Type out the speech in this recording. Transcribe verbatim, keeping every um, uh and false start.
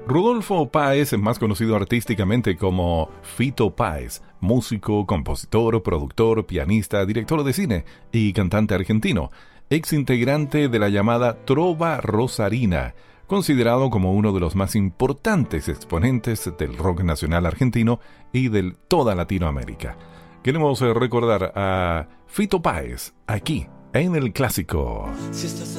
Rodolfo Páez, más conocido artísticamente como Fito Páez, músico, compositor, productor, pianista, director de cine y cantante argentino, ex integrante de la llamada Trova Rosarina, considerado como uno de los más importantes exponentes del rock nacional argentino y de toda Latinoamérica. Queremos recordar a Fito Páez aquí en El Clásico. Si estás